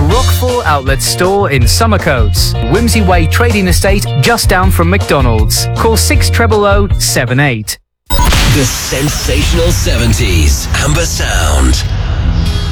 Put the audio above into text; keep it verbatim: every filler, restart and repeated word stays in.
Rockfall Outlet Store in Somercotes. Whimsy Way Trading Estate just down from McDonald's. Call six double oh seven eight. The sensational seventies. Amber Sound.